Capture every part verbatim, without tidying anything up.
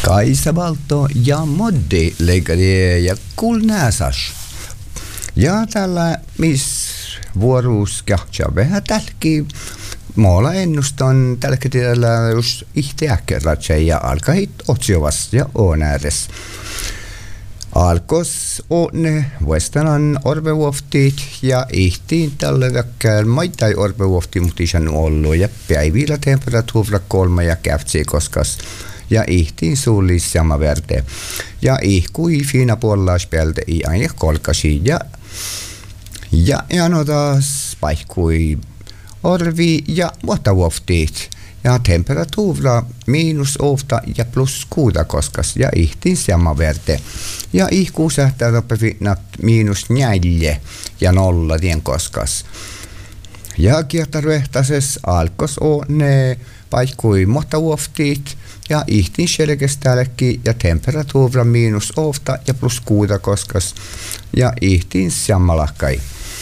Kaisa Valto ja Moddi leikadie ja kulnäsas. Ja tällä miss vuoruus kähtsä vähän tälki. Moola ennustan tälki tiedellä just ihtiäkkerratse ja alkahit otsiovas ja on ääres. Alkos on vuostanan orbevuoftit ja ihtiin tällä väkkään maitai orbevuofti mutisan ollut ja päivillä temperatuura kolme ja käftsi koskas. Ja ihtiin suullis sama värde. Ja ihkui fina puollaspeltä i aina kolkasi ja ja janotas paikkui orvi ja vuotavuoftit. Ja temperatuura miinus ofta ja plus kuuta koskas ja ihtiin sama värde. Ja ihkuu sähtää topevinnat miinus neljä ja nolla tien koskas. Ja kiertaruehtases alkos on ne paikkui vuotavuoftit. Ja ihtiin selkeästäällekin ja temperatuura miinus ofta ja plus kuuta koskas ja ihtiin sammalahkai.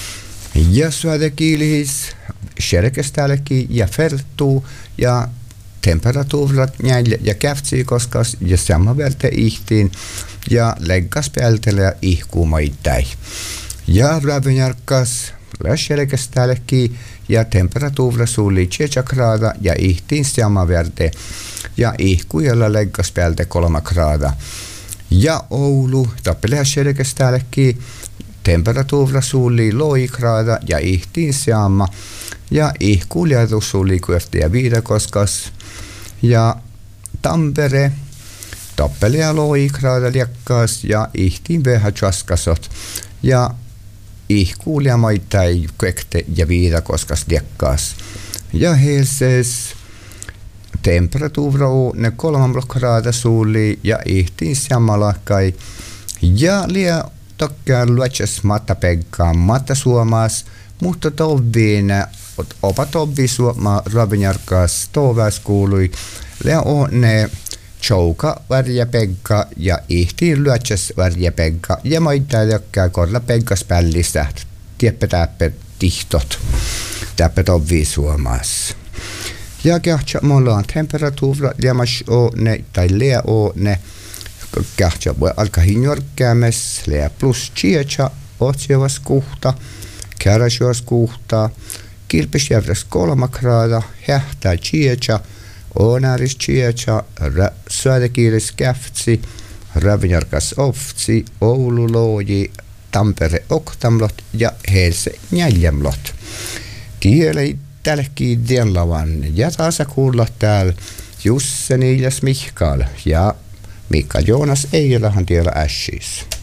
Ja syötekiilihis selkeästäällekin ja fertuu ja temperatuura neljä ja käftsi koskas ja samma värte ihtiin ja leggas peltele ja ihkuu maittai. Ja rävynjarkkas selkeästäällekin ja temperatuura suuli seitsemän graada ja ihtiin samma värte. Ja ihkujalla leggas päältä kolme graada. Ja Oulu tappelää selkeästäällekin temperatuura suuli loi graada ja ihtiin sama. Ja ihkuljätus suuli kueftia viida koskas. Ja Tampere tappelää loi graada liekkaas ja ihtiin vähän jaskasot. Ja ihkulja maittai kuekte ja viida koskas liekkaas. Ja Helses temperatuura on ne kolme graada suuli ja ihtiin samalahkai. Ja lia tokkään luotses matta pekkaan matta suomas, mutta toviin opa tovi suoma ravinjarkas toväs kuului. Lia on ne chouka värjä pekka ja ihtiin luotses värjä pekka ja maittaa jokkää korla pekkas pällistä. Tieppä täppä tihtot. Täppä tovi suomas. Ja kähtsä mulla on temperatuura liemas o ne tai lea o ne kähtsä voi alkaa hinjorkkäämes lea plus chietsa otsiovas kuhta käräsjuos kuhta kilpisjärves kolme graada hähtää chietsa onäris chietsa syötekiilis käftsi ravinjarkas oftsi Oulu looji Tampere oktamlot ja Helse neljämlot. Tielei tälläkin dienlavan ja taas kuulla täällä Jusse Niilas Mihkaal ja Mika Joonas Eilahan tiellä ässis.